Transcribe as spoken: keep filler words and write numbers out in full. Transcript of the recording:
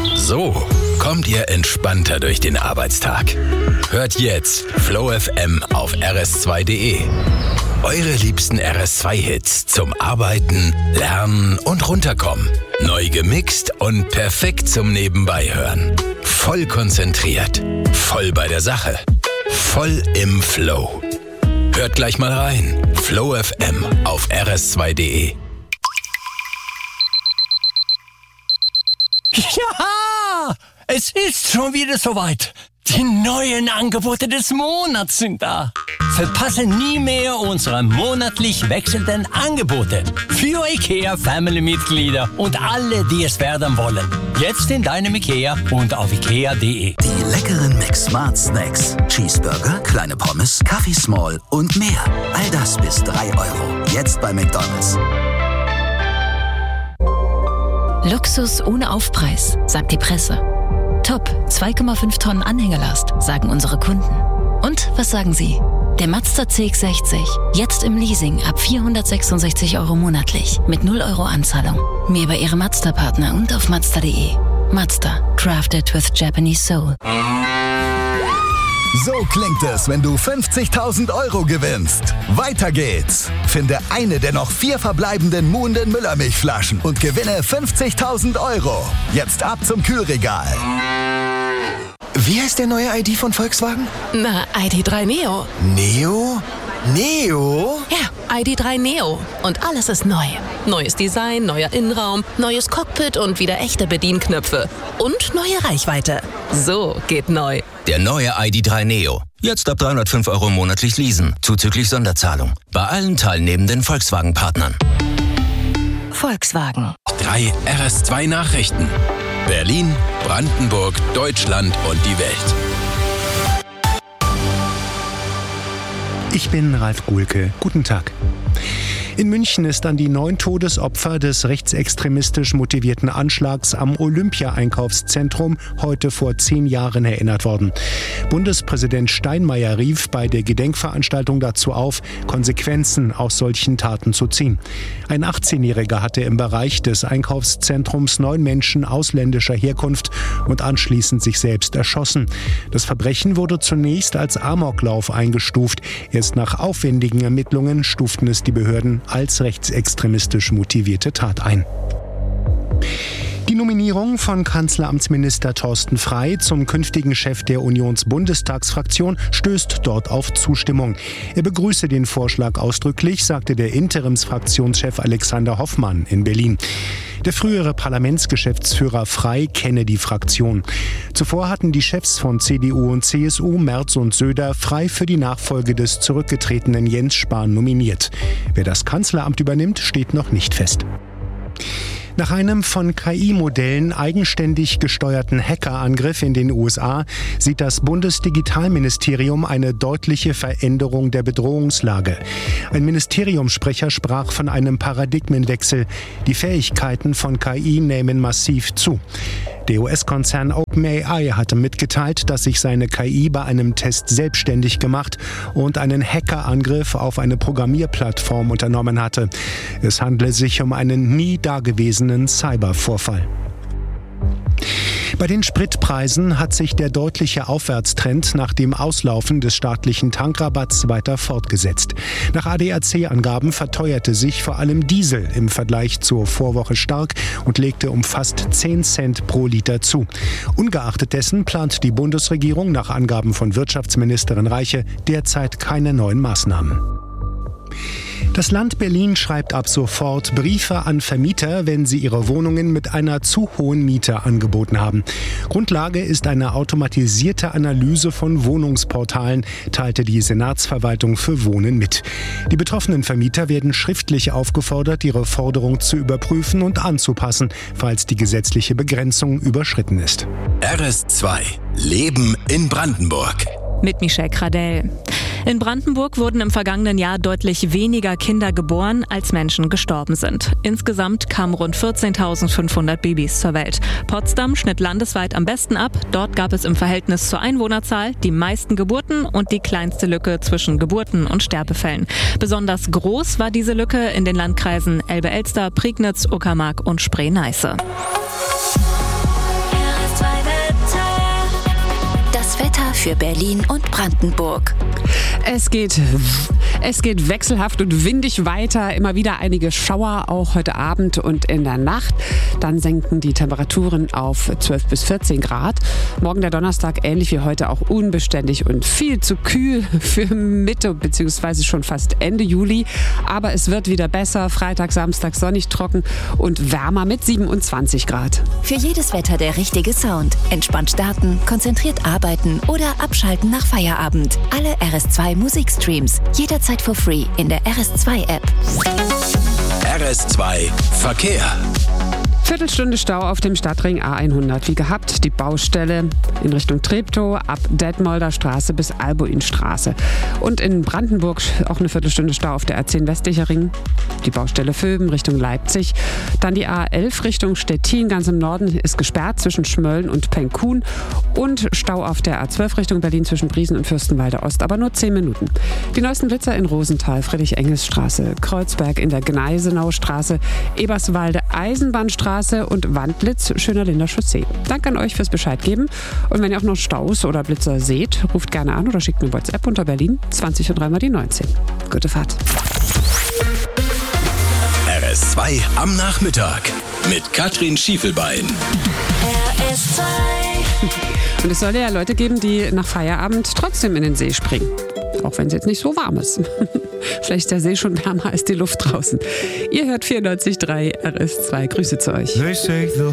So kommt ihr entspannter durch den Arbeitstag. Hört jetzt Flow F M auf R S zwei Punkt D E. Eure liebsten R S zwei Hits zum Arbeiten, Lernen und Runterkommen. Neu gemixt und perfekt zum Nebenbeihören. Voll konzentriert, voll bei der Sache, voll im Flow. Hört gleich mal rein. Flow F M auf R S zwei Punkt D E. Ja, es ist schon wieder soweit. Die neuen Angebote des Monats sind da. Verpasse nie mehr unsere monatlich wechselnden Angebote für IKEA Family-Mitglieder und alle, die es werden wollen. Jetzt in deinem IKEA und auf ikea punkt D E. Die leckeren McSmart Snacks. Cheeseburger, kleine Pommes, Kaffee Small und mehr. All das bis drei Euro. Jetzt bei McDonald's. Luxus ohne Aufpreis, sagt die Presse. Top, zwei Komma fünf Tonnen Anhängerlast, sagen unsere Kunden. Und was sagen Sie? Der Mazda C X sechzig, jetzt im Leasing ab vierhundertsechsundsechzig Euro monatlich, mit null Euro Anzahlung. Mehr bei Ihrem Mazda-Partner und auf mazda punkt D E. Mazda, crafted with Japanese soul. So klingt es, wenn du fünfzigtausend Euro gewinnst. Weiter geht's. Finde eine der noch vier verbleibenden muhenden Müllermilchflaschen und gewinne fünfzigtausend Euro. Jetzt ab zum Kühlregal. Wie heißt der neue I D von Volkswagen? Na, I D drei Neo. Neo? Neo? Ja, I D drei Neo. Und alles ist neu. Neues Design, neuer Innenraum, neues Cockpit und wieder echte Bedienknöpfe. Und neue Reichweite. So geht neu. Der neue I D drei Neo. Jetzt ab dreihundertfünf Euro monatlich leasen, zuzüglich Sonderzahlung. Bei allen teilnehmenden Volkswagen-Partnern. Volkswagen. Drei R S zwei Nachrichten. Berlin, Brandenburg, Deutschland und die Welt. Ich bin Ralf Guhlke. Guten Tag. In München ist an die neun Todesopfer des rechtsextremistisch motivierten Anschlags am Olympia-Einkaufszentrum heute vor zehn Jahren erinnert worden. Bundespräsident Steinmeier rief bei der Gedenkveranstaltung dazu auf, Konsequenzen aus solchen Taten zu ziehen. Ein achtzehnjähriger hatte im Bereich des Einkaufszentrums neun Menschen ausländischer Herkunft und anschließend sich selbst erschossen. Das Verbrechen wurde zunächst als Amoklauf eingestuft. Erst nach aufwendigen Ermittlungen stuften es die Behörden als rechtsextremistisch motivierte Tat ein. Die Nominierung von Kanzleramtsminister Thorsten Frey zum künftigen Chef der Unionsbundestagsfraktion stößt dort auf Zustimmung. Er begrüße den Vorschlag ausdrücklich, sagte der Interimsfraktionschef Alexander Hoffmann in Berlin. Der frühere Parlamentsgeschäftsführer Frey kenne die Fraktion. Zuvor hatten die Chefs von C D U und C S U, Merz und Söder, Frey für die Nachfolge des zurückgetretenen Jens Spahn nominiert. Wer das Kanzleramt übernimmt, steht noch nicht fest. Nach einem von K I-Modellen eigenständig gesteuerten Hackerangriff in den U S A sieht das Bundesdigitalministerium eine deutliche Veränderung der Bedrohungslage. Ein Ministeriumssprecher sprach von einem Paradigmenwechsel. Die Fähigkeiten von K I nehmen massiv zu. Der U S-Konzern OpenAI hatte mitgeteilt, dass sich seine K I bei einem Test selbstständig gemacht und einen Hackerangriff auf eine Programmierplattform unternommen hatte. Es handle sich um einen nie dagewesenen Cybervorfall. Bei den Spritpreisen hat sich der deutliche Aufwärtstrend nach dem Auslaufen des staatlichen Tankrabatts weiter fortgesetzt. Nach A D A C-Angaben verteuerte sich vor allem Diesel im Vergleich zur Vorwoche stark und legte um fast zehn Cent pro Liter zu. Ungeachtet dessen plant die Bundesregierung nach Angaben von Wirtschaftsministerin Reiche derzeit keine neuen Maßnahmen. Das Land Berlin schreibt ab sofort Briefe an Vermieter, wenn sie ihre Wohnungen mit einer zu hohen Miete angeboten haben. Grundlage ist eine automatisierte Analyse von Wohnungsportalen, teilte die Senatsverwaltung für Wohnen mit. Die betroffenen Vermieter werden schriftlich aufgefordert, ihre Forderung zu überprüfen und anzupassen, falls die gesetzliche Begrenzung überschritten ist. R S zwei. Leben in Brandenburg. Mit Michelle Kradell. In Brandenburg wurden im vergangenen Jahr deutlich weniger Kinder geboren, als Menschen gestorben sind. Insgesamt kamen rund vierzehntausendfünfhundert Babys zur Welt. Potsdam schnitt landesweit am besten ab. Dort gab es im Verhältnis zur Einwohnerzahl die meisten Geburten und die kleinste Lücke zwischen Geburten und Sterbefällen. Besonders groß war diese Lücke in den Landkreisen Elbe-Elster, Prignitz, Uckermark und Spree-Neiße. für Berlin und Brandenburg. Es geht, es geht wechselhaft und windig weiter. Immer wieder einige Schauer, auch heute Abend und in der Nacht. Dann senken die Temperaturen auf zwölf bis vierzehn Grad. Morgen der Donnerstag ähnlich wie heute auch unbeständig und viel zu kühl für Mitte bzw. schon fast Ende Juli. Aber es wird wieder besser. Freitag, Samstag sonnig, trocken und wärmer mit siebenundzwanzig Grad. Für jedes Wetter der richtige Sound. Entspannt starten, konzentriert arbeiten oder abschalten nach Feierabend. Alle R S zwei Musikstreams. Jederzeit for free in der R S zwei App. R S zwei Verkehr. Viertelstunde Stau auf dem Stadtring A hundert. Wie gehabt, die Baustelle in Richtung Treptow ab Detmolder Straße bis Albuinstraße. Und in Brandenburg auch eine Viertelstunde Stau auf der A zehn westlicher Ring. Die Baustelle Vöben Richtung Leipzig. Dann die A elf Richtung Stettin, ganz im Norden, ist gesperrt zwischen Schmölln und Penkhuhn. Und Stau auf der A zwölf Richtung Berlin zwischen Briesen und Fürstenwalde Ost, aber nur zehn Minuten. Die neuesten Blitzer in Rosenthal, Friedrich-Engels-Straße, Kreuzberg in der Gneisenau-Straße, Eberswalde Eisenbahnstraße und Wandlitz, Schönerlinder Chaussee. Danke an euch fürs Bescheid geben. Und wenn ihr auch noch Staus oder Blitzer seht, ruft gerne an oder schickt eine WhatsApp unter Berlin zwanzig und dreimal die neunzehn. Gute Fahrt. R S zwei am Nachmittag mit Katrin Schiefelbein. R S zwei. Und es soll ja Leute geben, die nach Feierabend trotzdem in den See springen. Auch wenn es jetzt nicht so warm ist. Vielleicht ist der See schon wärmer als die Luft draußen. Ihr hört vierundneunzig Komma drei R S zwei. Grüße zu euch.